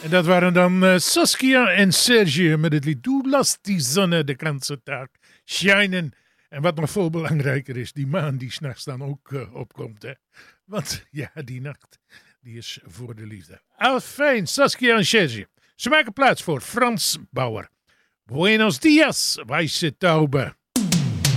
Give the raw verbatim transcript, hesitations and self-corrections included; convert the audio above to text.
En dat waren dan uh, Saskia en Serge met het lied Doe laat die zonne de ganze dag schijnen. En wat nog veel belangrijker is, die maan die s'nachts dan ook uh, opkomt. Hè? Want ja, die nacht die is voor de liefde. Afijn, Saskia en Serge. Ze maken plaats voor Frans Bauer. Buenos dias, wijze taube.